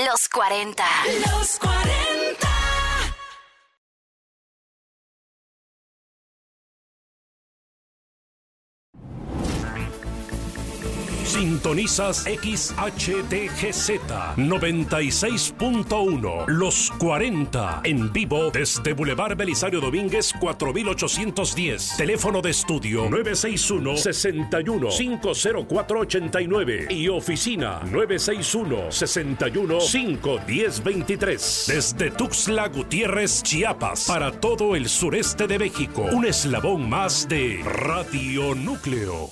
Los 40. Los 40. Sintonizas XHTGZ 96.1 Los 40 en vivo desde Boulevard Belisario Domínguez 4810. Teléfono de estudio 961-61-50489 y oficina 961-61-51023. Desde Tuxtla Gutiérrez, Chiapas, para todo el sureste de México. Un eslabón más de Radio Núcleo.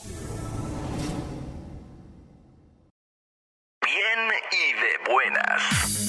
Y de buenas.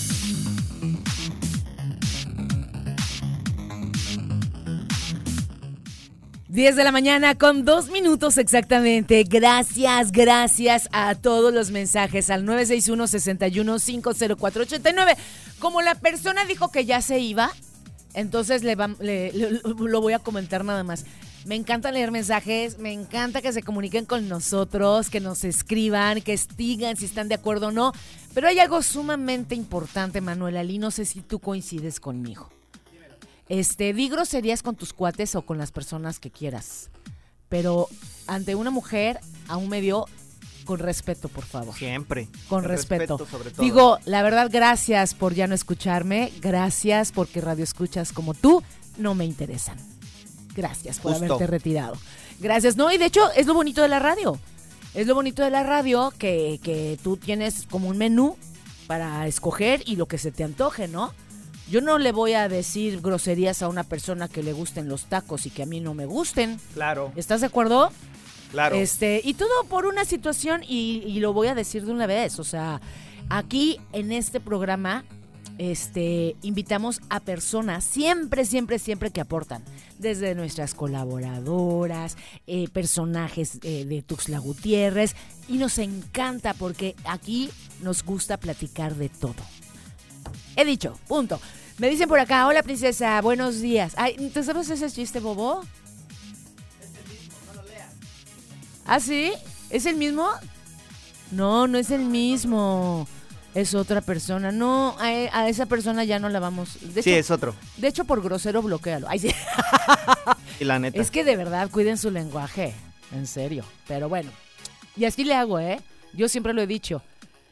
Diez de la mañana con 2 minutos exactamente. Gracias a todos los mensajes al 961-61-50489. Como la persona dijo que ya se iba, entonces lo voy a comentar nada más. Me encanta leer mensajes, me encanta que se comuniquen con nosotros, que nos escriban, que digan si están de acuerdo o no. Pero hay algo sumamente importante, Manuela Lee, no sé si tú coincides conmigo. Di groserías con tus cuates o con las personas que quieras. Pero ante una mujer, aún me dio con respeto, por favor. Siempre. Con respeto. Sobre todo. Digo, la verdad, gracias por ya no escucharme. Gracias porque radioescuchas como tú no me interesan. Gracias por haberte retirado. Gracias. No, y de hecho es lo bonito de la radio. Es lo bonito de la radio que tú tienes como un menú para escoger y lo que se te antoje, ¿no? Yo no le voy a decir groserías a una persona que le gusten los tacos y que a mí no me gusten. Claro. ¿Estás de acuerdo? Claro. Y todo por una situación y lo voy a decir de una vez. O sea, aquí en este programa invitamos a personas siempre que aportan, desde nuestras colaboradoras, personajes de Tuxtla Gutiérrez, y nos encanta porque aquí nos gusta platicar de todo. He dicho, punto. Me dicen por acá, hola princesa, buenos días. Ay, ¿tú sabes ese chiste, bobo? Es el mismo, no lo leas. ¿Ah, sí? ¿Es el mismo? No es el mismo. Es otra persona. No, a esa persona ya no la vamos. De sí, hecho, es otro. De hecho, por grosero, bloquéalo. Ay, sí. Y la neta. Es que de verdad, cuiden su lenguaje. En serio. Pero bueno. Y así le hago, ¿eh? Yo siempre lo he dicho.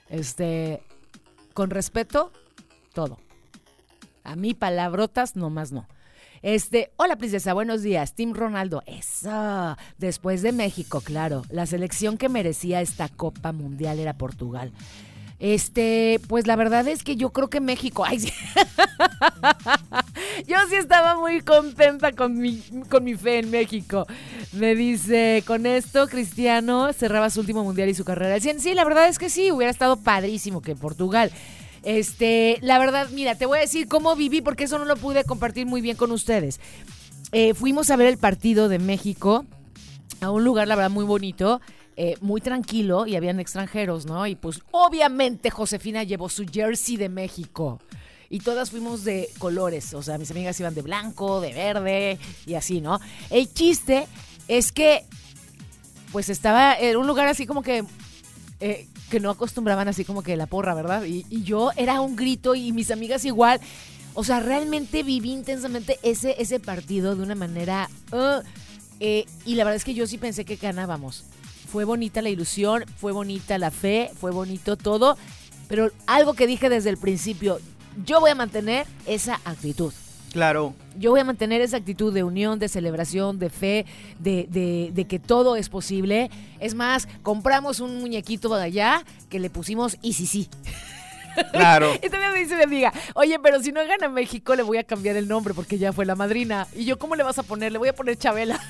Con respeto, todo. A mí palabrotas, nomás no. Hola princesa, buenos días. Team Ronaldo. Eso. Después de México, claro. La selección que merecía esta Copa Mundial era Portugal. Pues la verdad es que yo creo que México, ay, sí. Yo sí estaba muy contenta con mi fe en México. Me dice, con esto Cristiano cerraba su último mundial y su carrera al 100. Sí, la verdad es que sí, hubiera estado padrísimo que Portugal. La verdad, mira, te voy a decir cómo viví, porque eso no lo pude compartir muy bien con ustedes. Fuimos a ver el partido de México a un lugar, la verdad, muy bonito. Muy tranquilo, y habían extranjeros, ¿no? Y pues obviamente Josefina llevó su jersey de México y todas fuimos de colores, o sea, mis amigas iban de blanco, de verde y así, ¿no? El chiste es que pues estaba en un lugar así como que no acostumbraban así como que la porra, ¿verdad? Y yo era un grito y mis amigas igual. O sea, realmente viví intensamente ese partido de una manera y la verdad es que yo sí pensé que ganábamos. Fue bonita la ilusión, fue bonita la fe, fue bonito todo, pero algo que dije desde el principio, yo voy a mantener esa actitud. Claro. Yo voy a mantener esa actitud de unión, de celebración, de fe, de que todo es posible. Es más, compramos un muñequito de allá que le pusimos y sí. Claro. Y también me dice mi amiga, oye, pero si no gana México le voy a cambiar el nombre porque ya fue la madrina. Y yo, ¿cómo le vas a poner? Le voy a poner Chabela.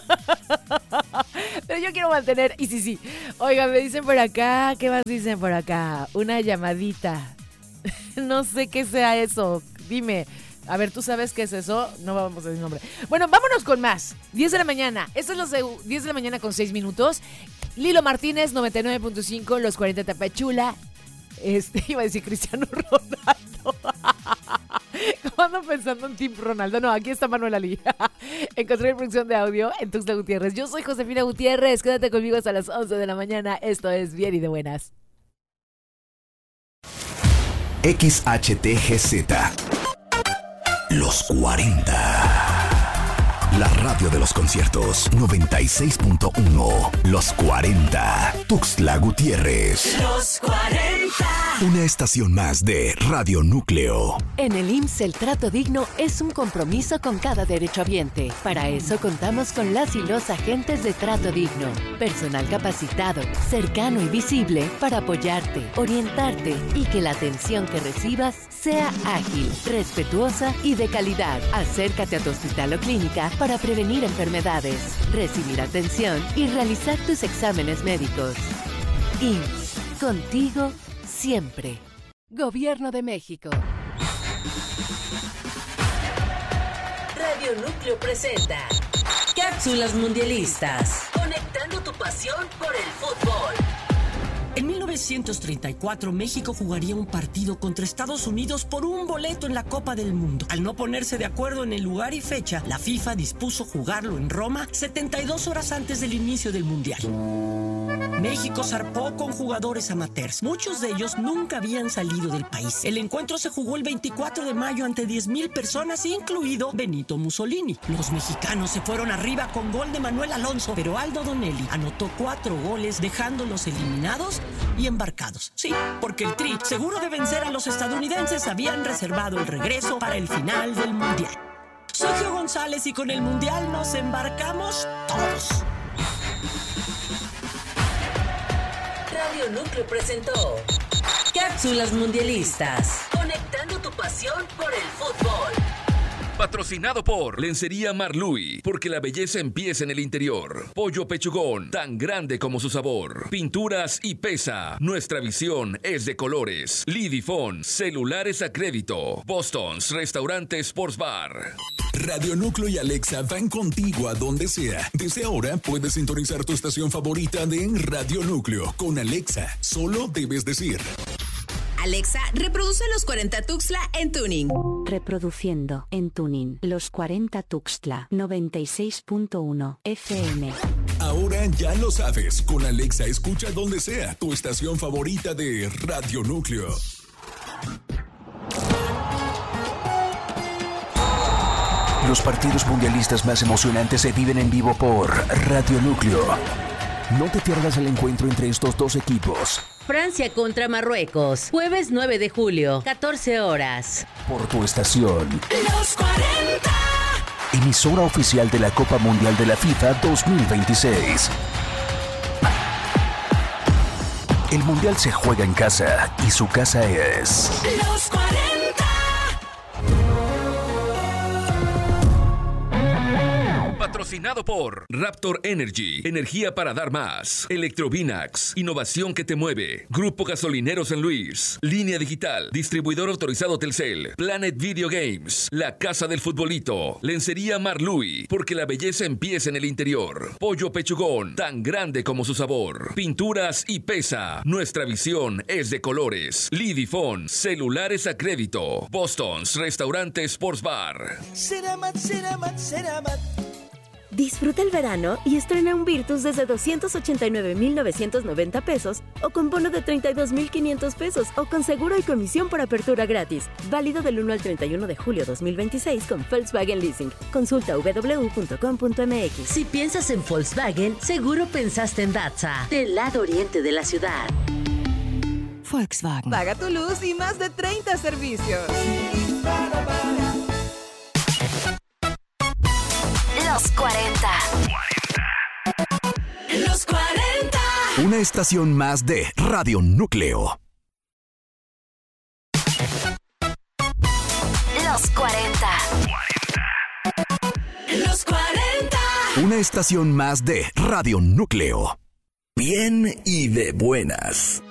Pero yo quiero mantener, y sí. Oiga, me dicen por acá, ¿qué más dicen por acá? Una llamadita. No sé qué sea eso, dime. A ver, ¿tú sabes qué es eso? No vamos a decir nombre. Bueno, vámonos con más. 10 de la mañana. Esto es los de 10 de la mañana con 6 minutos. Lilo Martínez, 99.5, los 40 Tapachula. Iba a decir Cristiano Ronaldo. ¿Cómo ando pensando en Team Ronaldo? No, aquí está Manuela Lee. En control de producción de audio en Tuxtla Gutiérrez. Yo soy Josefina Gutiérrez. Quédate conmigo hasta las 11 de la mañana. Esto es Bien y de Buenas. XHTGZ. Los 40. La radio de los conciertos 96.1. Los 40. Tuxtla Gutiérrez. Los 40. Una estación más de Radio Núcleo. En el IMSS el trato digno es un compromiso con cada derechohabiente. Para eso contamos con las y los agentes de trato digno. Personal capacitado, cercano y visible para apoyarte, orientarte y que la atención que recibas sea ágil, respetuosa y de calidad. Acércate a tu hospital o clínica para prevenir enfermedades, recibir atención y realizar tus exámenes médicos. IMSS, contigo siempre. Gobierno de México. Radio Núcleo presenta Cápsulas Mundialistas. Conectando tu pasión por el fútbol. En 1934, México jugaría un partido contra Estados Unidos por un boleto en la Copa del Mundo. Al no ponerse de acuerdo en el lugar y fecha, la FIFA dispuso jugarlo en Roma 72 horas antes del inicio del Mundial. México zarpó con jugadores amateurs. Muchos de ellos nunca habían salido del país. El encuentro se jugó el 24 de mayo ante 10,000 personas, incluido Benito Mussolini. Los mexicanos se fueron arriba con gol de Manuel Alonso, pero Aldo Donelli anotó 4 goles, dejándolos eliminados y embarcados. Sí, porque el Tri, seguro de vencer a los estadounidenses, habían reservado el regreso para el final del Mundial. Soy Gio González y con el Mundial nos embarcamos todos. Radio Núcleo presentó Cápsulas Mundialistas. Conectando tu pasión por el fútbol. Patrocinado por Lencería Marluy, porque la belleza empieza en el interior. Pollo Pechugón, tan grande como su sabor. Pinturas y Pesa, nuestra visión es de colores. Lidifón, celulares a crédito. Boston's, restaurante Sports Bar. Radio Núcleo y Alexa van contigo a donde sea. Desde ahora puedes sintonizar tu estación favorita de Radio Núcleo. Con Alexa, solo debes decir: Alexa, reproduce Los 40 Tuxtla en tuning. Reproduciendo en tuning Los 40 Tuxtla 96.1 FM. Ahora ya lo sabes. Con Alexa escucha donde sea tu estación favorita de Radio Núcleo. Los partidos mundialistas más emocionantes se viven en vivo por Radio Núcleo. No te pierdas el encuentro entre estos dos equipos. Francia contra Marruecos, jueves 9 de julio, 14 horas. Por tu estación. Los 40. Emisora oficial de la Copa Mundial de la FIFA 2026. El Mundial se juega en casa y su casa es... Los 40. Patrocinado por Raptor Energy, energía para dar más. Electrovinax, innovación que te mueve. Grupo Gasolinero San Luis. Línea Digital, distribuidor autorizado Telcel. Planet Video Games, la casa del futbolito. Lencería Marluy, porque la belleza empieza en el interior. Pollo Pechugón, tan grande como su sabor. Pinturas y Pesa, nuestra visión es de colores. Lidifón, celulares a crédito. Boston's, restaurante Sports Bar. Disfruta el verano y estrena un Virtus desde 289,990 pesos o con bono de 32,500 pesos o con seguro y comisión por apertura gratis. Válido del 1 al 31 de julio 2026 con Volkswagen Leasing. Consulta www.com.mx. Si piensas en Volkswagen, seguro pensaste en Datsa, del lado oriente de la ciudad. Volkswagen. Paga tu luz y más de 30 servicios. Los 40. Los 40. Una estación más de Radio Núcleo. Los 40. Los 40. Una estación más de Radio Núcleo. Bien y de buenas.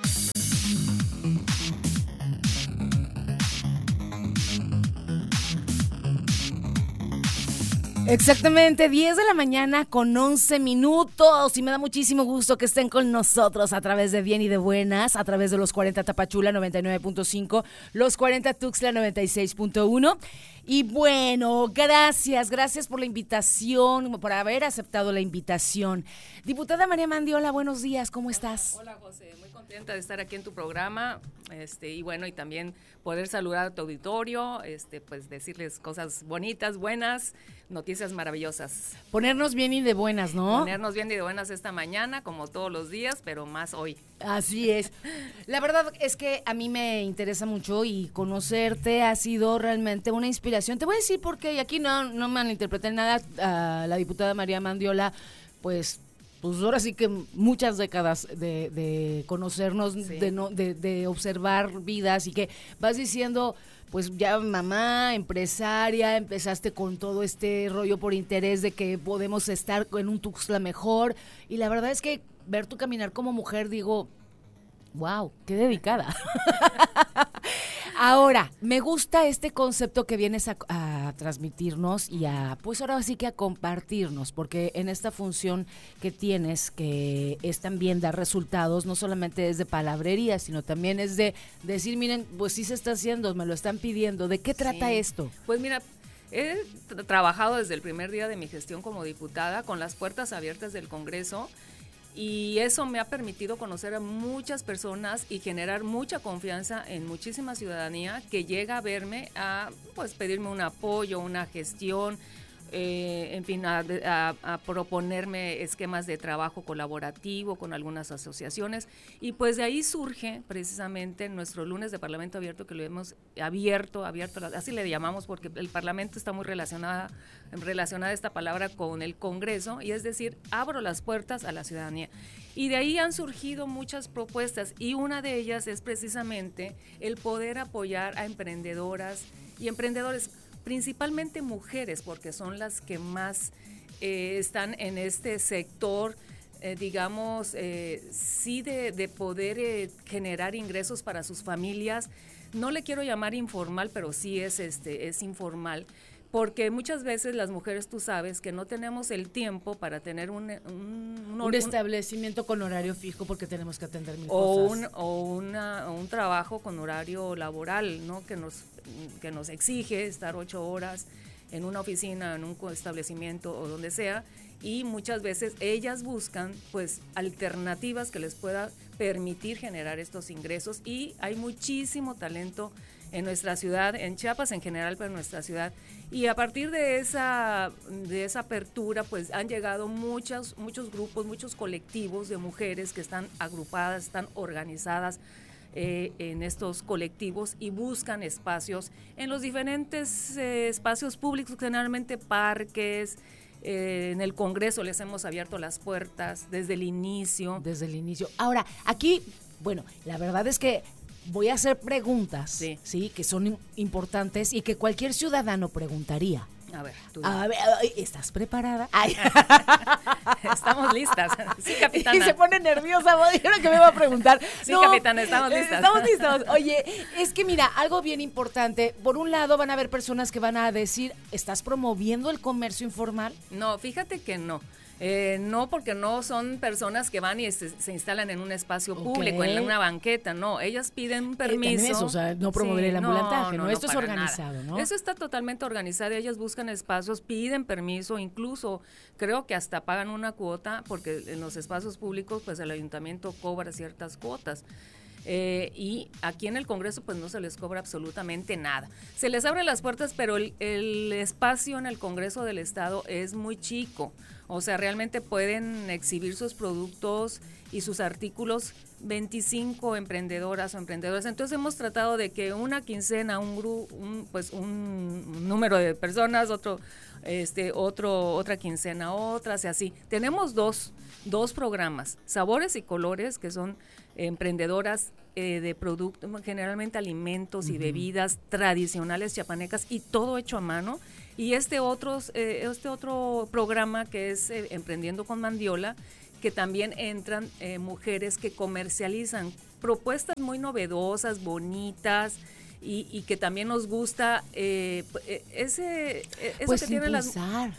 Exactamente, 10 de la mañana con 11 minutos y me da muchísimo gusto que estén con nosotros a través de Bien y de Buenas, a través de los 40 Tapachula 99.5, los 40 Tuxtla 96.1 y bueno, gracias por la invitación, por haber aceptado la invitación. Diputada María Mandiola, buenos días, ¿cómo estás? Hola José, muy contenta de estar aquí en tu programa y bueno, y también poder saludar a tu auditorio, pues decirles cosas bonitas, buenas, noticias maravillosas. Ponernos bien y de buenas, ¿no? Ponernos bien y de buenas esta mañana, como todos los días, pero más hoy. Así es. La verdad es que a mí me interesa mucho y conocerte ha sido realmente una inspiración. Te voy a decir por qué, y aquí no malinterpreté nada a la diputada María Mandiola, pues ahora sí que muchas décadas de conocernos, sí, de observar vidas y que vas diciendo, pues ya mamá, empresaria, empezaste con todo este rollo por interés de que podemos estar en un Tuxtla mejor y la verdad es que ver tu caminar como mujer, digo, wow, qué dedicada. Ahora, me gusta este concepto que vienes a transmitirnos y pues ahora sí que a compartirnos, porque en esta función que tienes, que es también dar resultados, no solamente es de palabrería, sino también es de decir, miren, pues sí se está haciendo, me lo están pidiendo. ¿De qué trata esto? Pues mira, he trabajado desde el primer día de mi gestión como diputada con las puertas abiertas del Congreso. Y eso me ha permitido conocer a muchas personas y generar mucha confianza en muchísima ciudadanía que llega a verme a pues pedirme un apoyo, una gestión, en fin, a proponerme esquemas de trabajo colaborativo con algunas asociaciones. Y pues de ahí surge precisamente nuestro lunes de Parlamento Abierto, que lo hemos abierto, así le llamamos porque el Parlamento está muy relacionada esta palabra con el Congreso, y es decir, abro las puertas a la ciudadanía. Y de ahí han surgido muchas propuestas y una de ellas es precisamente el poder apoyar a emprendedoras y emprendedores, principalmente mujeres, porque son las que más están en este sector, digamos, sí de poder generar ingresos para sus familias. No le quiero llamar informal, pero sí es informal. Porque muchas veces las mujeres, tú sabes, que no tenemos el tiempo para tener un establecimiento con horario fijo porque tenemos que atender mil cosas. O un trabajo con horario laboral, ¿no? Que nos exige estar 8 horas en una oficina, en un establecimiento o donde sea, y muchas veces ellas buscan pues alternativas que les pueda permitir generar estos ingresos, y hay muchísimo talento en nuestra ciudad, en Chiapas en general, pero en nuestra ciudad. Y a partir de esa apertura, pues han llegado muchos grupos, muchos colectivos de mujeres que están agrupadas, están organizadas en estos colectivos y buscan espacios en los diferentes espacios públicos, generalmente parques. En el Congreso les hemos abierto las puertas desde el inicio. Ahora, aquí, bueno, la verdad es que voy a hacer preguntas, sí, que son importantes y que cualquier ciudadano preguntaría. A ver, ¿estás preparada? Ay. Estamos listas. Sí, capitana. Y se pone nerviosa, dijeron que me va a preguntar. Sí, no, capitana, estamos listas. Estamos listos. Oye, es que mira, algo bien importante. Por un lado van a haber personas que van a decir, ¿estás promoviendo el comercio informal? No, fíjate que no. No, porque no son personas que van y se instalan en un espacio público, en una banqueta, no, ellas piden un permiso. O sea, no promover el ambulantaje, ¿no? Esto es organizado, nada. ¿no? Eso está totalmente organizado, ellas buscan espacios, piden permiso, incluso creo que hasta pagan una cuota, porque en los espacios públicos pues el ayuntamiento cobra ciertas cuotas. Y aquí en el Congreso pues no se les cobra absolutamente nada. Se les abren las puertas, pero el espacio en el Congreso del Estado es muy chico. O sea, realmente pueden exhibir sus productos y sus artículos 25 emprendedoras o emprendedores. Entonces hemos tratado de que una quincena, un número de personas, otra quincena, otras y así. Tenemos dos programas, Sabores y Colores, que son emprendedoras de productos, generalmente alimentos y bebidas tradicionales chiapanecas y todo hecho a mano. Y este otro programa que es Emprendiendo con Mandiola, que también entran mujeres que comercializan propuestas muy novedosas, bonitas, y que también nos gusta eso pues que tienen impulsar.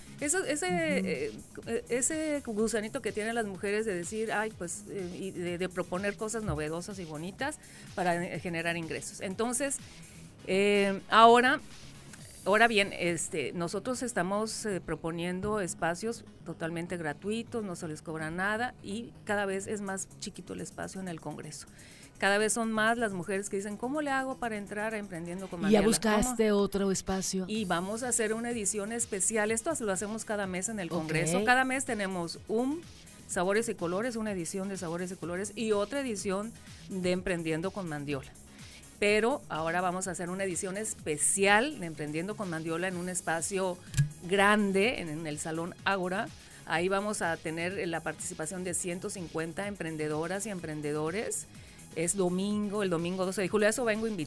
ese gusanito que tienen las mujeres de decir, ay, pues, y de proponer cosas novedosas y bonitas para generar ingresos. Entonces, ahora bien, nosotros estamos proponiendo espacios totalmente gratuitos, no se les cobra nada y cada vez es más chiquito el espacio en el Congreso. Cada vez son más las mujeres que dicen, ¿cómo le hago para entrar a Emprendiendo con Mariela? ¿Y ya buscaste otro espacio? Y vamos a hacer una edición especial. Esto lo hacemos cada mes en el Congreso. Ok. Cada mes tenemos un Sabores y Colores, una edición de Sabores y Colores y otra edición de Emprendiendo con Mandiola. Pero ahora vamos a hacer una edición especial de Emprendiendo con Mandiola en un espacio grande, en el Salón Ágora. Ahí vamos a tener la participación de 150 emprendedoras y emprendedores. Es domingo, el domingo 12 de julio. A eso vengo a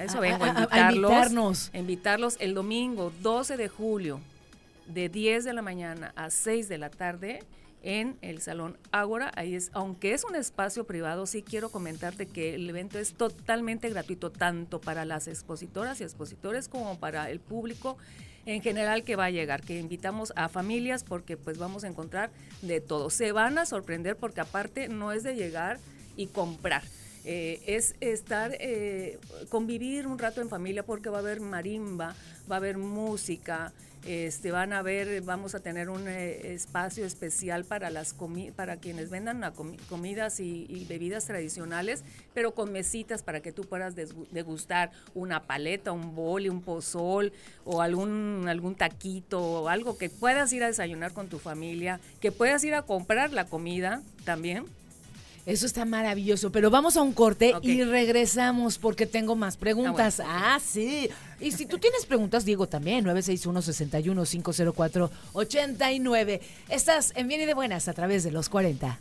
invitarlos el domingo 12 de julio de 10 de la mañana a 6 de la tarde en el Salón Ágora. Ahí es, aunque es un espacio privado, sí quiero comentarte que el evento es totalmente gratuito, tanto para las expositoras y expositores como para el público en general que va a llegar, que invitamos a familias porque pues vamos a encontrar de todo. Se van a sorprender porque aparte no es de llegar y comprar. Es estar, convivir un rato en familia porque va a haber marimba, va a haber música, vamos a tener un espacio especial para para quienes vendan comidas y bebidas tradicionales, pero con mesitas para que tú puedas degustar una paleta, un boli, un pozol o algún taquito o algo que puedas ir a desayunar con tu familia, que puedas ir a comprar la comida también. Eso está maravilloso, pero vamos a un corte y regresamos porque tengo más preguntas. Bueno. Sí. Y si tú tienes preguntas, Diego también, 961-504-89. Estás en Bien y de Buenas a través de Los 40.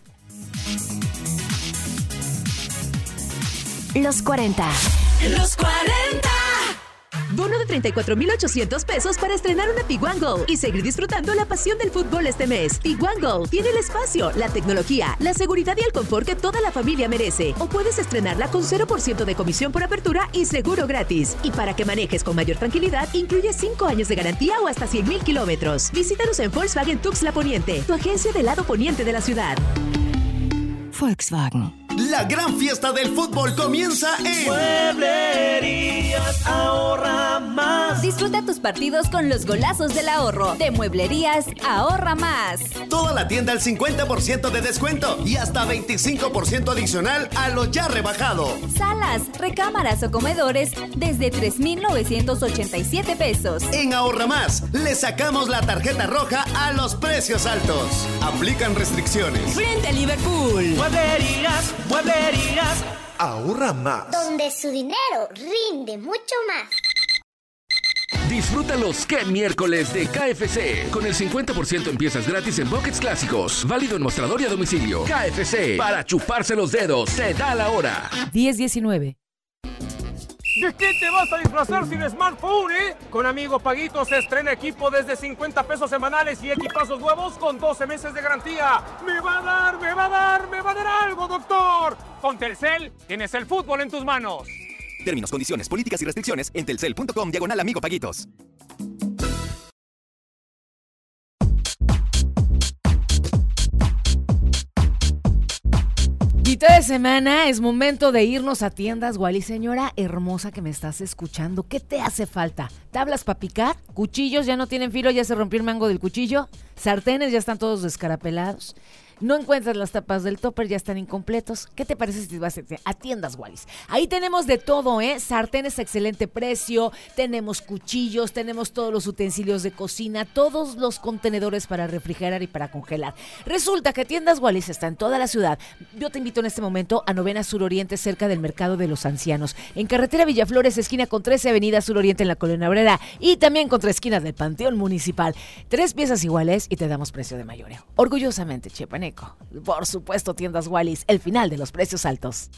Los 40. Los 40. Bono de 34,800 pesos para estrenar una Tiguan Go y seguir disfrutando la pasión del fútbol este mes. Tiguan Go tiene el espacio, la tecnología, la seguridad y el confort que toda la familia merece. O puedes estrenarla con 0% de comisión por apertura y seguro gratis. Y para que manejes con mayor tranquilidad, incluye 5 años de garantía o hasta 100,000 kilómetros. Visítanos en Volkswagen Tuxtla Poniente, tu agencia del lado poniente de la ciudad. Volkswagen. La gran fiesta del fútbol comienza en Mueblerías Ahorra Más. Disfruta tus partidos con los golazos del ahorro de Mueblerías Ahorra Más. Toda la tienda al 50% de descuento y hasta 25% adicional a lo ya rebajado. Salas, recámaras o comedores desde 3,987 pesos. En Ahorra Más le sacamos la tarjeta roja a los precios altos. Aplican restricciones. Frente a Liverpool. Mueblerías Ahorra Más. Donde su dinero rinde mucho más. Disfruta los ¡Qué miércoles! De KFC. Con el 50% en piezas gratis en buckets clásicos. Válido en mostrador y a domicilio. KFC. Para chuparse los dedos. Se da la hora. 10:19. ¿De qué te vas a disfrazar sin smartphone, Con Amigo Paguito se estrena equipo desde 50 pesos semanales y equipazos nuevos con 12 meses de garantía. ¡Me va a dar algo, doctor! Con Telcel tienes el fútbol en tus manos. Términos, condiciones, políticas y restricciones en telcel.com/Amigo Paguitos. Mitad de semana, es momento de irnos a Tiendas Wally. Señora hermosa que me estás escuchando, ¿qué te hace falta? ¿Tablas para picar? ¿Cuchillos ya no tienen filo, ya se rompió el mango del cuchillo? ¿Sartenes ya están todos descarapelados? ¿No encuentras las tapas del topper, ya están incompletos? ¿Qué te parece si vas a Tiendas Wallis? Ahí tenemos de todo, sartenes a excelente precio, tenemos cuchillos, tenemos todos los utensilios de cocina, todos los contenedores para refrigerar y para congelar. Resulta que Tiendas Wallis está en toda la ciudad. Yo te invito en este momento a Novena Sur Oriente, cerca del Mercado de los Ancianos, en carretera Villaflores, esquina con 13, avenida Sur Oriente en la Colonia Obrera, y también contra esquina del Panteón Municipal. 3 piezas iguales y te damos precio de mayoreo. Orgullosamente chiapaneco. Por supuesto, Tiendas Wallis, el final de los precios altos.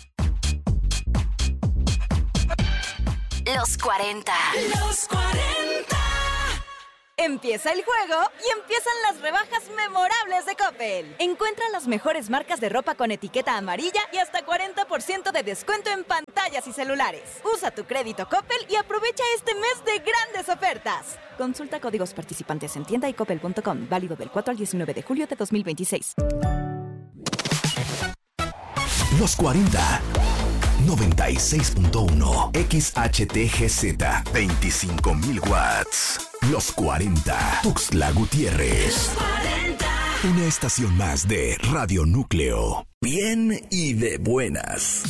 Los 40. Los 40. Empieza el juego y empiezan las rebajas memorables de Coppel. Encuentra las mejores marcas de ropa con etiqueta amarilla y hasta 40% de descuento en pantallas y celulares. Usa tu crédito Coppel y aprovecha este mes de grandes ofertas. Consulta códigos participantes en tienda y coppel.com. Válido del 4 al 19 de julio de 2026. Los 40. 96.1 XHTGZ 25.000 watts. Los 40. Tuxtla Gutiérrez. Una estación más de Radio Núcleo. Bien y de buenas.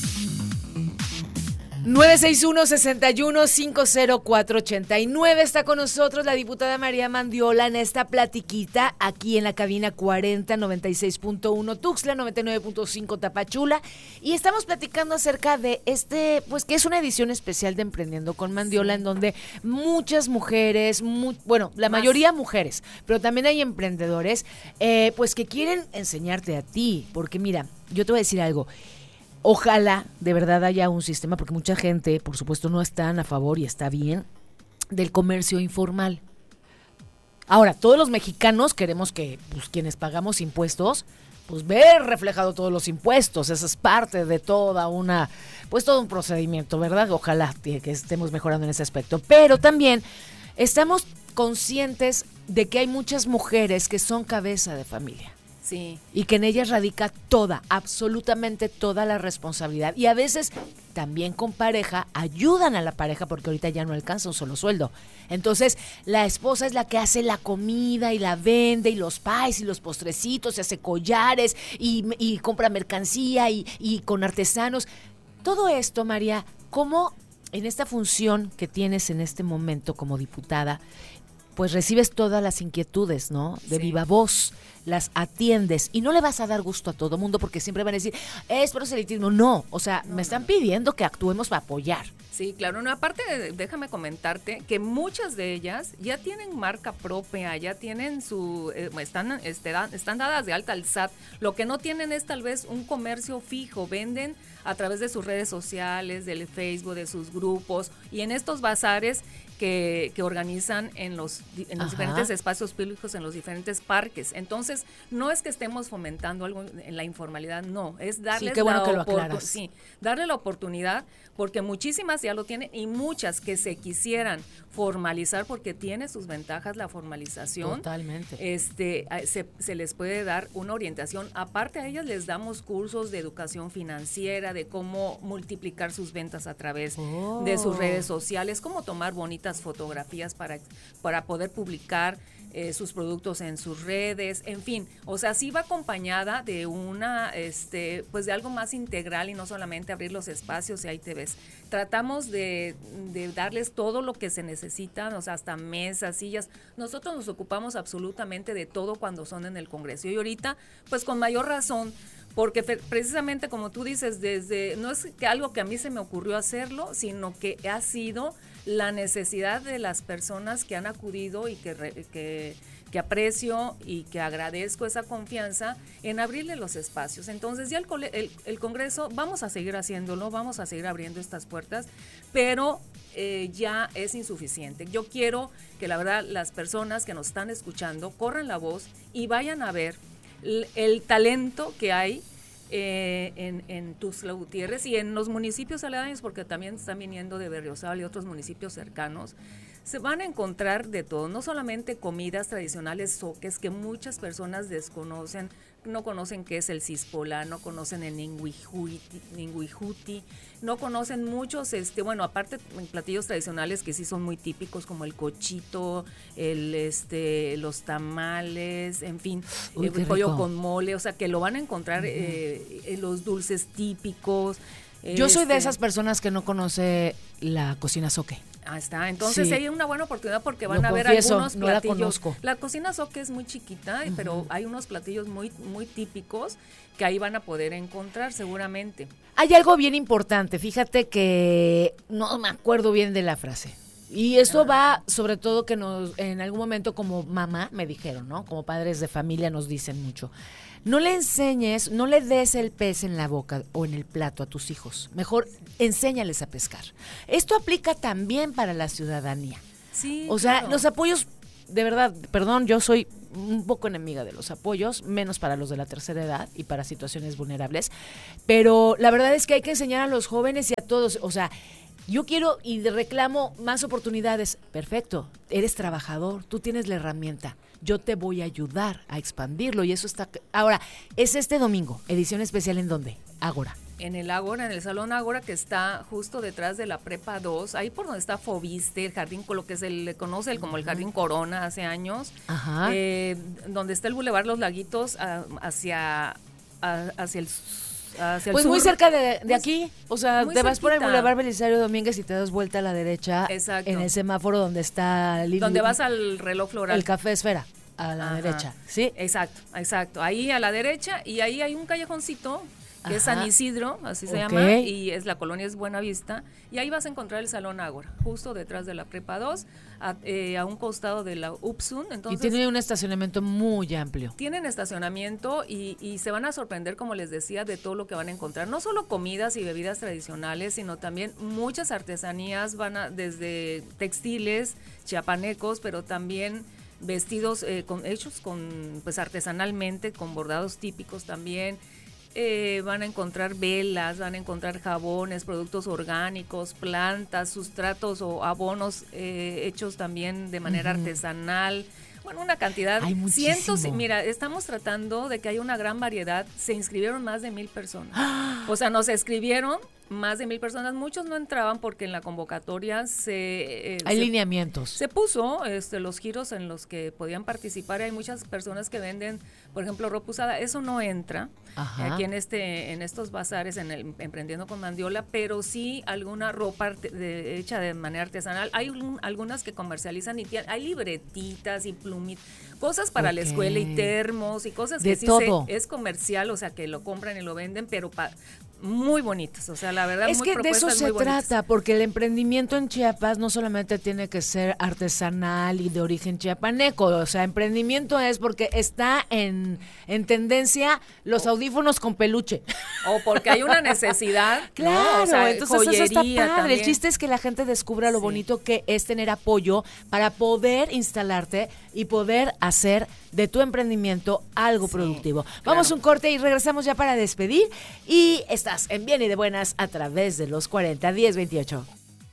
961-61-50489 está con nosotros la diputada María Mandiola en esta platiquita aquí en la cabina 40 96.1 Tuxtla 99.5 Tapachula y estamos platicando acerca de pues que es una edición especial de Emprendiendo con Mandiola en donde muchas mujeres, la mayoría mujeres, pero también hay emprendedores pues que quieren enseñarte a ti, porque mira, yo te voy a decir algo. Ojalá de verdad haya un sistema, porque mucha gente, por supuesto, no están a favor y está bien del comercio informal. Ahora, todos los mexicanos queremos que pues, quienes pagamos impuestos, pues ver reflejado todos los impuestos. Esa es parte de todo un procedimiento, ¿verdad? Ojalá que estemos mejorando en ese aspecto. Pero también estamos conscientes de que hay muchas mujeres que son cabeza de familia. Sí. Y que en ellas radica absolutamente toda la responsabilidad. Y a veces también con pareja ayudan a la pareja porque ahorita ya no alcanza un solo sueldo. Entonces la esposa es la que hace la comida y la vende y los pies y los postrecitos, se hace collares y compra mercancía y con artesanos. Todo esto, María, ¿cómo en esta función que tienes en este momento como diputada, pues recibes todas las inquietudes, ¿no? De viva voz, las atiendes y no le vas a dar gusto a todo mundo porque siempre van a decir, es proselitismo. No, o sea, me están pidiendo que actuemos para apoyar. Sí, claro. No, aparte, déjame comentarte que muchas de ellas ya tienen marca propia, ya tienen están dadas de alta al SAT. Lo que no tienen es tal vez un comercio fijo, venden a través de sus redes sociales, del Facebook, de sus grupos y en estos bazares que organizan en los diferentes espacios públicos, en los diferentes parques. Entonces, no es que estemos fomentando algo en la informalidad, no, es darles darle la oportunidad, porque muchísimas ya lo tienen y muchas que se quisieran formalizar, porque tiene sus ventajas la formalización. Totalmente. Se les puede dar una orientación. Aparte a ellas les damos cursos de educación financiera, de cómo multiplicar sus ventas a través de sus redes sociales, cómo tomar bonitas fotografías para poder publicar sus productos en sus redes, en fin, o sea, sí va acompañada de pues de algo más integral y no solamente abrir los espacios y ahí te ves. Tratamos de darles todo lo que se necesitan, o sea, hasta mesas, sillas. Nosotros nos ocupamos absolutamente de todo cuando son en el Congreso y ahorita, pues con mayor razón, porque precisamente como tú dices, no es que algo que a mí se me ocurrió hacerlo, sino que ha sido la necesidad de las personas que han acudido y que aprecio y que agradezco esa confianza en abrirle los espacios. Entonces ya el Congreso, vamos a seguir haciéndolo, vamos a seguir abriendo estas puertas, pero ya es insuficiente. Yo quiero que la verdad las personas que nos están escuchando corran la voz y vayan a ver el talento que hay en Tuxtla Gutiérrez y en los municipios aledaños, porque también están viniendo de Berriozábal y otros municipios cercanos. Se van a encontrar de todo, no solamente comidas tradicionales soques que muchas personas desconocen, no conocen qué es el cispola, no conocen el ninguijuti, no conocen muchos, aparte platillos tradicionales que sí son muy típicos como el cochito, los tamales, en fin, el pollo con mole, o sea que lo van a encontrar los dulces típicos. Yo soy de esas personas que no conoce la cocina soque. Ah, está. Entonces hay una buena oportunidad porque van a ver algunos platillos. No la conozco. La cocina soque es muy chiquita, pero hay unos platillos muy, muy típicos que ahí van a poder encontrar seguramente. Hay algo bien importante. Fíjate que no me acuerdo bien de la frase. Y eso va, sobre todo que en algún momento como mamá me dijeron, ¿no? Como padres de familia nos dicen mucho. No le enseñes, no le des el pez en la boca o en el plato a tus hijos. Mejor enséñales a pescar. Esto aplica también para la ciudadanía. Sí, o sea, los apoyos de verdad, perdón, yo soy un poco enemiga de los apoyos, menos para los de la tercera edad y para situaciones vulnerables, pero la verdad es que hay que enseñar a los jóvenes y a todos, o sea, yo quiero y reclamo más oportunidades. Perfecto, eres trabajador, tú tienes la herramienta, yo te voy a ayudar a expandirlo y eso está... Ahora, es este domingo, edición especial ¿en dónde? Ágora. En el Ágora, en el Salón Ágora, que está justo detrás de la Prepa 2, ahí por donde está Fobiste, el jardín, lo que se le conoce como el Jardín Corona hace años, donde está el Boulevard Los Laguitos hacia el pues sur. Muy cerca de aquí, o sea, te vas por el cerquita. Boulevard Belisario Domínguez y te das vuelta a la derecha. Exacto. En el semáforo donde está... Donde vas al reloj floral. El Café Esfera, a la derecha, ¿sí? Exacto, ahí a la derecha y ahí hay un callejoncito que es San Isidro, así se llama, y la colonia es Buenavista, y ahí vas a encontrar el Salón Ágora, justo detrás de la Prepa 2, a un costado de la UPSUN. Entonces, y tiene un estacionamiento muy amplio. Tienen estacionamiento y se van a sorprender, como les decía, de todo lo que van a encontrar, no solo comidas y bebidas tradicionales, sino también muchas artesanías, desde textiles, chiapanecos, pero también vestidos hechos pues artesanalmente, con bordados típicos también. Van a encontrar velas, van a encontrar jabones, productos orgánicos, plantas, sustratos o abonos hechos también de manera artesanal. Bueno, una cantidad. Hay cientos. Mira, estamos tratando de que haya una gran variedad. Se inscribieron más de 1,000 personas. O sea, nos escribieron más de 1,000 personas. Muchos no entraban porque en la convocatoria hay lineamientos. Se puso los giros en los que podían participar. Hay muchas personas que venden, por ejemplo, ropa usada. Eso no entra aquí en estos bazares, en el Emprendiendo con Mandiola, pero sí alguna ropa hecha de manera artesanal. Hay algunas que comercializan y hay libretitas y plumitas, cosas para la escuela y termos y cosas que sí es comercial, o sea, que lo compran y lo venden, pero muy bonitas, o sea, la verdad, es que de eso se trata, porque el emprendimiento en Chiapas no solamente tiene que ser artesanal y de origen chiapaneco, o sea, emprendimiento es porque está en tendencia los audífonos con peluche. O porque hay una necesidad. Claro, ¿no? O sea, entonces eso está padre. También. El chiste es que la gente descubra lo bonito que es tener apoyo para poder instalarte y poder hacer de tu emprendimiento algo productivo. Vamos a un corte y regresamos ya para despedir. Y estás en Bien y de Buenas a través de los 40-10-28.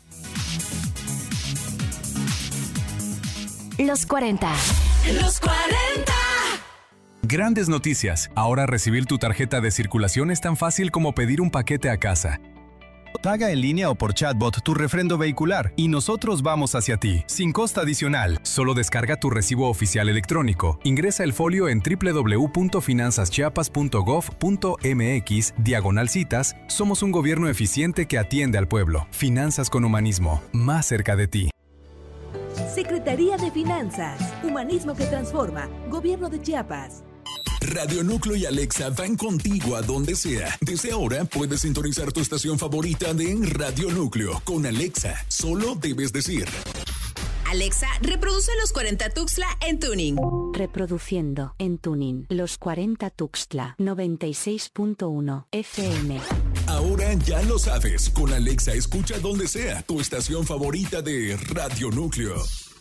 Los 40. Los 40. Grandes noticias. Ahora recibir tu tarjeta de circulación es tan fácil como pedir un paquete a casa. Paga en línea o por chatbot tu refrendo vehicular y nosotros vamos hacia ti, sin costo adicional. Solo descarga tu recibo oficial electrónico. Ingresa el folio en www.finanzaschiapas.gov.mx/citas. Somos un gobierno eficiente que atiende al pueblo. Finanzas con humanismo, más cerca de ti. Secretaría de Finanzas, Humanismo que Transforma, Gobierno de Chiapas. Radio Núcleo y Alexa van contigo a donde sea. Desde ahora puedes sintonizar tu estación favorita de Radio Núcleo. Con Alexa, solo debes decir: Alexa, reproduce los 40 Tuxtla en tuning. Reproduciendo en tuning los 40 Tuxtla 96.1 FM. Ahora ya lo sabes. Con Alexa escucha donde sea tu estación favorita de Radio Núcleo.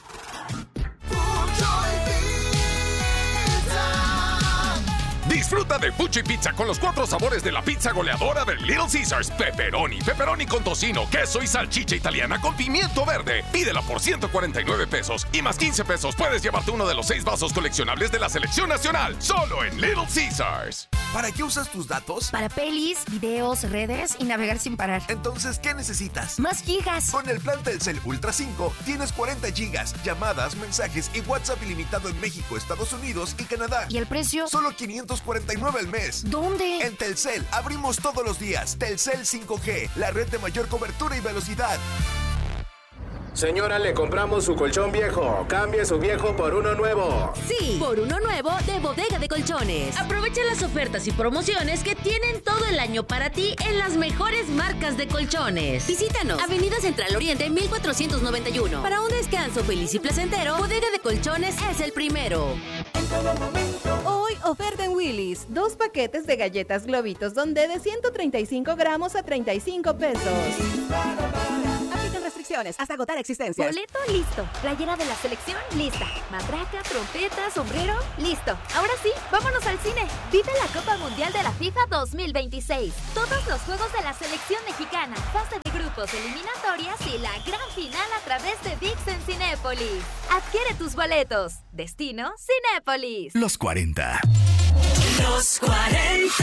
Disfruta de Pucho y Pizza con los 4 sabores de la pizza goleadora de Little Caesars. Pepperoni con tocino, queso y salchicha italiana con pimiento verde. Pídela por 149 pesos y más 15 pesos puedes llevarte uno de los 6 vasos coleccionables de la selección nacional. Solo en Little Caesars. ¿Para qué usas tus datos? Para pelis, videos, redes y navegar sin parar. Entonces, ¿qué necesitas? Más gigas. Con el plan Telcel Ultra 5 tienes 40 gigas, llamadas, mensajes y WhatsApp ilimitado en México, Estados Unidos y Canadá. ¿Y el precio? Solo 549 al mes. ¿Dónde? En Telcel. Abrimos todos los días. Telcel 5G, la red de mayor cobertura y velocidad. Señora, le compramos su colchón viejo. Cambie su viejo por uno nuevo. Sí, por uno nuevo de Bodega de Colchones. Aprovecha las ofertas y promociones que tienen todo el año para ti en las mejores marcas de colchones. Visítanos, Avenida Central Oriente 1491. Para un descanso feliz y placentero, Bodega de Colchones es el primero. Hoy oferta en Willy's. 2 paquetes de galletas Globitos Donde de 135 gramos a 35 pesos. Aplican restricciones. restricciones. Hasta agotar existencias. Boleto listo. Playera de la selección lista. Matraca, trompeta, sombrero listo. Ahora sí, vámonos al cine. Vive la Copa Mundial de la FIFA 2026. Todos los juegos de la selección mexicana, fase de grupos, eliminatorias y la gran final a través de ViX en Cinépolis. Adquiere tus boletos. Destino Cinépolis. Los 40. Los 40.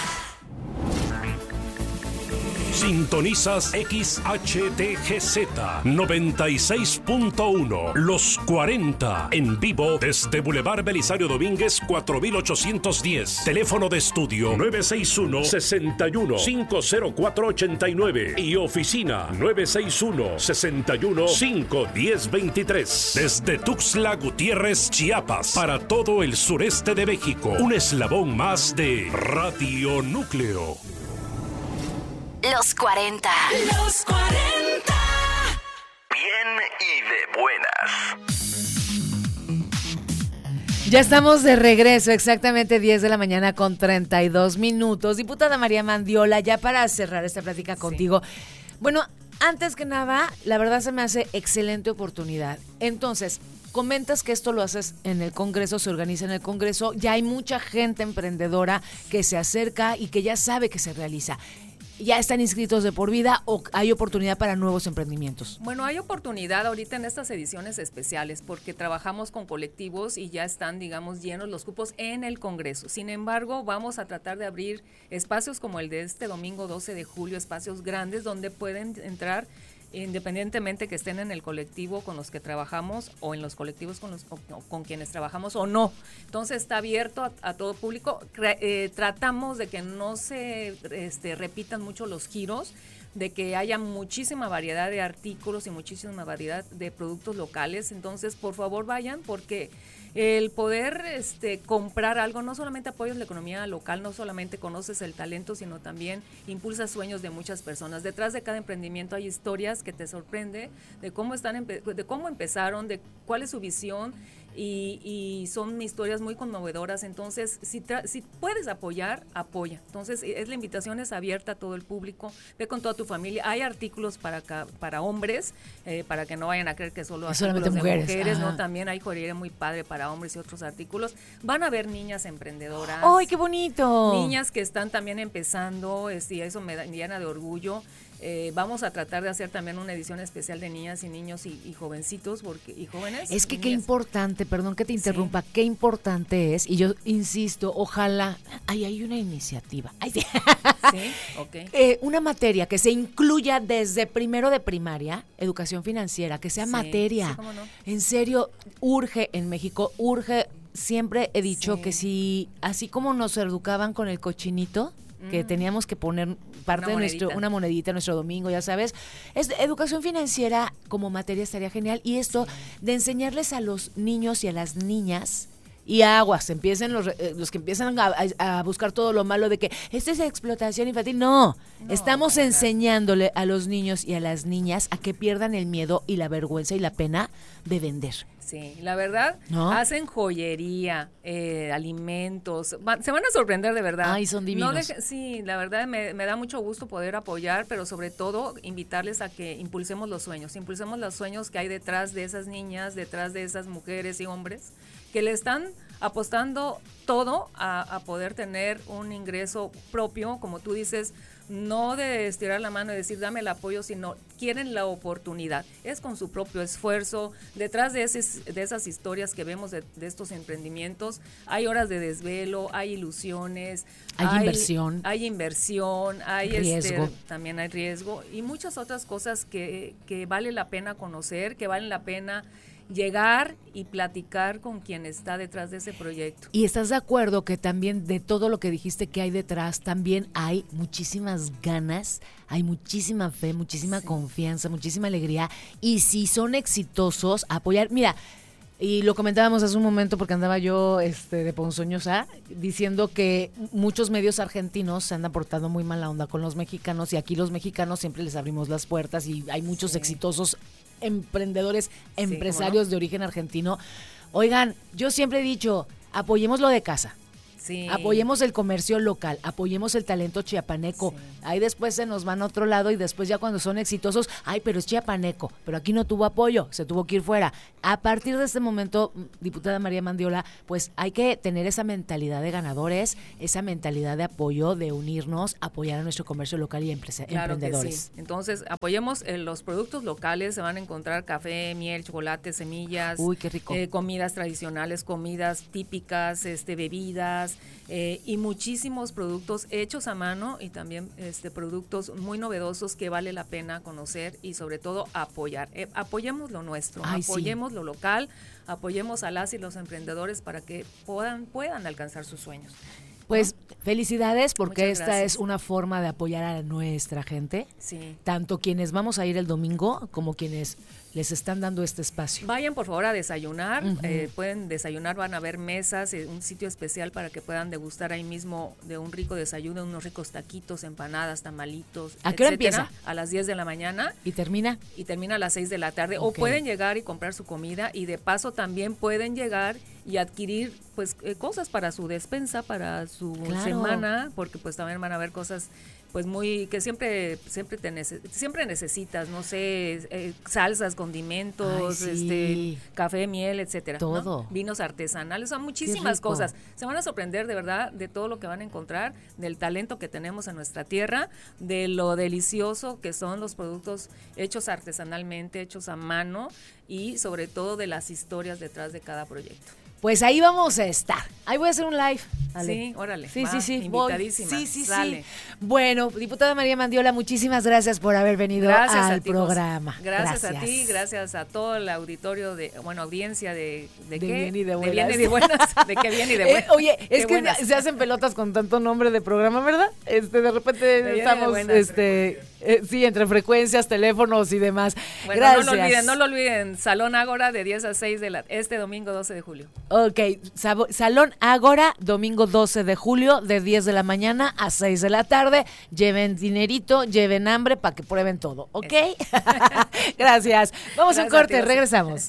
Sintonizas XHTGZ 96.1 Los 40 en vivo desde Boulevard Belisario Domínguez 4810. Teléfono de estudio 961-61-50489 y oficina 961-61-51023. Desde Tuxtla Gutiérrez, Chiapas, para todo el sureste de México. Un eslabón más de Radio Núcleo. Los 40. Los 40. Bien y de buenas. Ya estamos de regreso, exactamente 10 de la mañana con 32 minutos. Diputada María Mandiola, ya para cerrar esta plática contigo. Bueno, antes que nada, la verdad se me hace excelente oportunidad. Entonces, comentas que esto lo haces en el Congreso, se organiza en el Congreso. Ya hay mucha gente emprendedora que se acerca y que ya sabe que se realiza. ¿Ya están inscritos de por vida o hay oportunidad para nuevos emprendimientos? Bueno, hay oportunidad ahorita en estas ediciones especiales porque trabajamos con colectivos y ya están, digamos, llenos los cupos en el Congreso. Sin embargo, vamos a tratar de abrir espacios como el de este domingo 12 de julio, espacios grandes donde pueden entrar independientemente que estén en el colectivo con los que trabajamos o en los colectivos con quienes trabajamos o no. Entonces está abierto a todo público. Tratamos de que no se repitan mucho los giros, de que haya muchísima variedad de artículos y muchísima variedad de productos locales. Entonces, por favor, vayan porque el poder comprar algo no solamente apoyas la economía local, no solamente conoces el talento, sino también impulsas sueños de muchas personas. Detrás de cada emprendimiento hay historias que te sorprende de cómo empezaron, de cuál es su visión y son historias muy conmovedoras. Entonces, si puedes apoyar, apoya. Entonces, la invitación es abierta a todo el público. Ve con toda tu familia. Hay artículos para hombres, para que no vayan a creer que solo artículos de mujeres, ¿no? También hay joyería muy padre para hombres y otros artículos. Van a haber niñas emprendedoras. ¡Ay, qué bonito! Niñas que están también empezando, y eso me llena de orgullo. Vamos a tratar de hacer también una edición especial de niñas y niños y jovencitos y jóvenes. Es que qué importante, perdón que te interrumpa, qué importante es, y yo insisto, ojalá, hay una iniciativa. Sí, ok. Una materia que se incluya desde primero de primaria, educación financiera, que sea materia. Sí, cómo no. En serio, urge en México, urge. Siempre he dicho que si, así como nos educaban con el cochinito, que teníamos que poner parte de una monedita en nuestro domingo, ya sabes, educación financiera como materia estaría genial, y esto de enseñarles a los niños y a las niñas. Y aguas, empiecen los que empiezan a buscar todo lo malo de que esto es explotación infantil. No, estamos enseñándole a los niños y a las niñas a que pierdan el miedo y la vergüenza y la pena de vender. Sí, la verdad, hacen joyería, alimentos, se van a sorprender de verdad. Ay, son divinos. Sí, la verdad me da mucho gusto poder apoyar, pero sobre todo invitarles a que impulsemos los sueños que hay detrás de esas niñas, detrás de esas mujeres y hombres que le están apostando todo a poder tener un ingreso propio, como tú dices, no de estirar la mano y decir dame el apoyo, sino quieren la oportunidad. Es con su propio esfuerzo. Detrás de esas historias que vemos de estos emprendimientos, hay horas de desvelo, hay ilusiones, hay inversión, hay riesgo. También hay riesgo y muchas otras cosas que vale la pena conocer, que vale la pena llegar y platicar con quien está detrás de ese proyecto. ¿Y estás de acuerdo que también de todo lo que dijiste que hay detrás, también hay muchísimas ganas, hay muchísima fe, muchísima confianza, muchísima alegría? Y si son exitosos, apoyar. Mira, y lo comentábamos hace un momento porque andaba yo de ponzoñosa diciendo que muchos medios argentinos se han portado muy mala onda con los mexicanos, y aquí los mexicanos siempre les abrimos las puertas y hay muchos exitosos emprendedores, empresarios de origen argentino. Oigan, yo siempre he dicho, apoyemos lo de casa. Sí. Apoyemos el comercio local, apoyemos el talento chiapaneco. Sí. Ahí después se nos van a otro lado y después ya cuando son exitosos, ay, pero es chiapaneco, pero aquí no tuvo apoyo, se tuvo que ir fuera. A partir de este momento, diputada María Mandiola, pues hay que tener esa mentalidad de ganadores, esa mentalidad de apoyo, de unirnos, apoyar a nuestro comercio local y emprendedores. Sí. Entonces, apoyemos los productos locales, se van a encontrar café, miel, chocolate, semillas. Uy, qué rico. Comidas tradicionales, comidas típicas, bebidas y muchísimos productos hechos a mano y también productos muy novedosos que vale la pena conocer y sobre todo apoyar. Apoyemos lo nuestro, apoyemos lo local, apoyemos a las y los emprendedores para que puedan alcanzar sus sueños. Pues felicidades porque Muchas esta gracias. es una forma de apoyar a nuestra gente, sí. Tanto quienes vamos a ir el domingo como quienes les están dando este espacio. Vayan por favor a desayunar, pueden desayunar, van a haber mesas, un sitio especial para que puedan degustar ahí mismo de un rico desayuno, unos ricos taquitos, empanadas, tamalitos, ¿A qué hora empieza? A las 10 de la mañana. ¿Y termina? Y termina a las 6 de la tarde. Okay. O pueden llegar y comprar su comida y de paso también pueden llegar y adquirir pues cosas para su despensa, para su semana, porque pues también van a haber cosas pues muy que siempre necesitas, no sé, salsas, condimentos, café, miel, etcétera, todo, ¿no? Vinos artesanales, son muchísimas cosas. Se van a sorprender de verdad de todo lo que van a encontrar, del talento que tenemos en nuestra tierra, de lo delicioso que son los productos hechos artesanalmente, hechos a mano y sobre todo de las historias detrás de cada proyecto. Pues ahí vamos a estar. Ahí voy a hacer un live. Ale. Sí, órale. Sí. Invitadísima. Sí. Dale. Bueno, diputada María Mandiola, muchísimas gracias por haber venido al programa. Gracias a ti, gracias a todo el auditorio audiencia de qué? Bien y de buenas. De bien y de buenas. De qué bien y de buenas. Oye, es que buenas. Se hacen pelotas con tanto nombre de programa, ¿verdad? De repente estamos, entre frecuencias, teléfonos y demás. Bueno, gracias. no lo olviden, Salón Ágora de 10 a 6 este domingo 12 de julio. Ok, Salón Ágora, domingo 12 de julio, de 10 de la mañana a 6 de la tarde. Lleven dinerito, lleven hambre para que prueben todo, ¿ok? Gracias. Vamos a un corte, regresamos.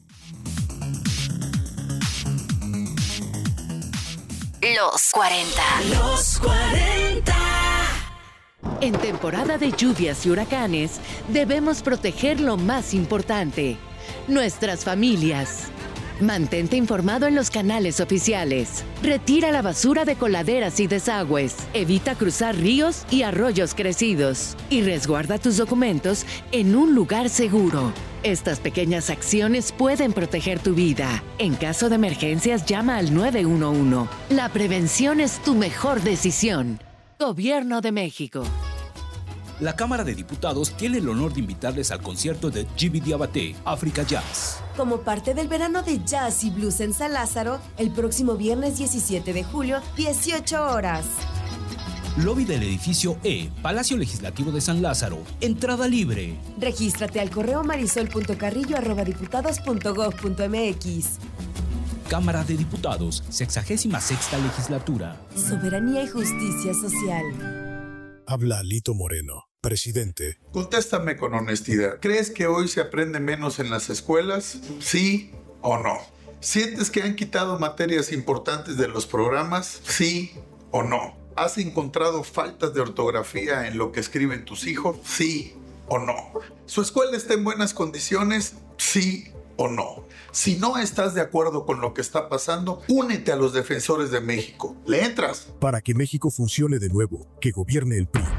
Los 40. Los 40. En temporada de lluvias y huracanes, debemos proteger lo más importante, nuestras familias. Mantente informado en los canales oficiales. Retira la basura de coladeras y desagües. Evita cruzar ríos y arroyos crecidos. Y resguarda tus documentos en un lugar seguro. Estas pequeñas acciones pueden proteger tu vida. En caso de emergencias, llama al 911. La prevención es tu mejor decisión. Gobierno de México. La Cámara de Diputados tiene el honor de invitarles al concierto de Jimmy Diabaté, Africa Jazz. Como parte del verano de Jazz y Blues en San Lázaro, el próximo viernes 17 de julio, 18 horas. Lobby del edificio E, Palacio Legislativo de San Lázaro. Entrada libre. Regístrate al correo marisol.carrillo@diputados.gov.mx. Cámara de Diputados, 66ª Legislatura. Soberanía y justicia social. Habla Lito Moreno, presidente. Contéstame con honestidad. ¿Crees que hoy se aprende menos en las escuelas? ¿Sí o no? ¿Sientes que han quitado materias importantes de los programas? ¿Sí o no? ¿Has encontrado faltas de ortografía en lo que escriben tus hijos? ¿Sí o no? ¿Su escuela está en buenas condiciones? ¿Sí o no? Si no estás de acuerdo con lo que está pasando, únete a los defensores de México. ¿Le entras? Para que México funcione de nuevo, que gobierne el PRI.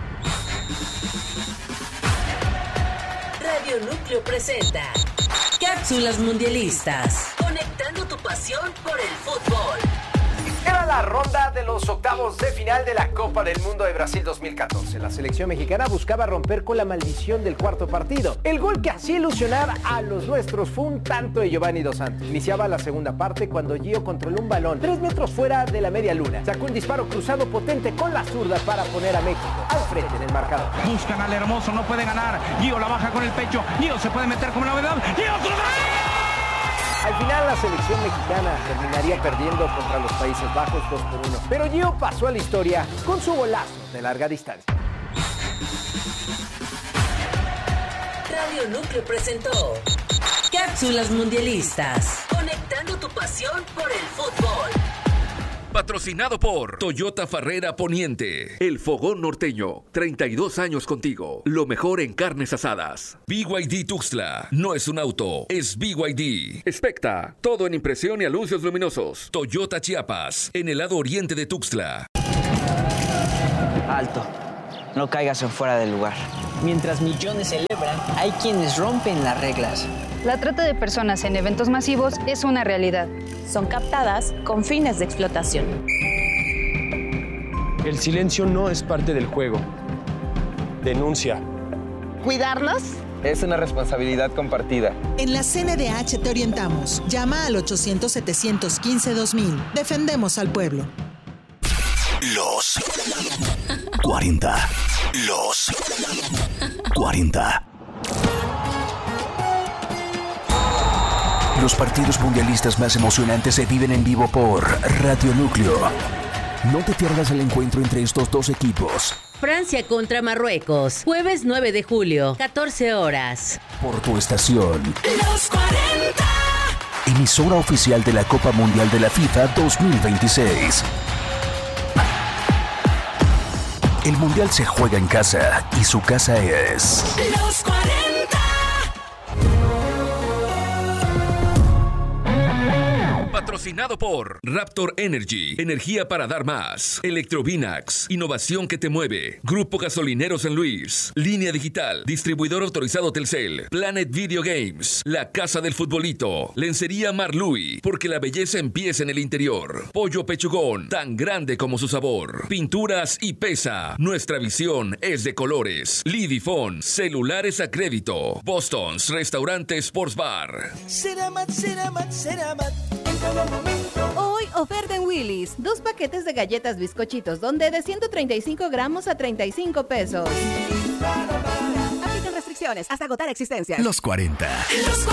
Radio Núcleo presenta Cápsulas Mundialistas. Conectando tu pasión por el fútbol. Era la ronda de los octavos de final de la Copa del Mundo de Brasil 2014. La selección mexicana buscaba romper con la maldición del cuarto partido. El gol que hacía ilusionar a los nuestros fue un tanto de Giovanni Dos Santos. Iniciaba la segunda parte cuando Gio controló un balón 3 metros fuera de la media luna. Sacó un disparo cruzado potente con la zurda para poner a México al frente en el marcador. Buscan al Hermoso, no puede ganar. Gio la baja con el pecho. Gio se puede meter como novedad. ¡Gio otro gol! Al final la selección mexicana terminaría perdiendo contra los Países Bajos 2-1. Pero Gio pasó a la historia con su golazo de larga distancia. Radio Núcleo presentó Cápsulas Mundialistas. Conectando tu pasión por el fútbol. Patrocinado por Toyota Farrera Poniente. El Fogón Norteño. 32 años contigo. Lo mejor en carnes asadas. BYD Tuxtla. No es un auto, es BYD. Specta. Todo en impresión y anuncios luminosos. Toyota Chiapas. En el lado oriente de Tuxtla. Alto. No caigas en fuera del lugar. Mientras millones celebran, hay quienes rompen las reglas. La trata de personas en eventos masivos es una realidad. Son captadas con fines de explotación. El silencio no es parte del juego. Denuncia. ¿Cuidarlos? Es una responsabilidad compartida. En la CNDH te orientamos. Llama al 800-715-2000. Defendemos al pueblo. Los 40. Los 40. Los partidos mundialistas más emocionantes se viven en vivo por Radio Núcleo. No te pierdas el encuentro entre estos dos equipos. Francia contra Marruecos, jueves 9 de julio, 14 horas. Por tu estación. Los 40. Emisora oficial de la Copa Mundial de la FIFA 2026. El Mundial se juega en casa y su casa es... Los 40. Patrocinado por Raptor Energy, energía para dar más. Electrovinax, innovación que te mueve. Grupo Gasolinero San Luis. Línea Digital, distribuidor autorizado Telcel. Planet Video Games, la casa del futbolito. Lencería Marlui, porque la belleza empieza en el interior. Pollo Pechugón, tan grande como su sabor. Pinturas y Pesa, nuestra visión es de colores. Lidifón, celulares a crédito. Boston's, restaurante Sports Bar. Ceramat. Hoy oferta en Willy's. 2 paquetes de galletas bizcochitos Donde de 135 gramos a 35 pesos. Aplican restricciones hasta agotar existencias. Los 40.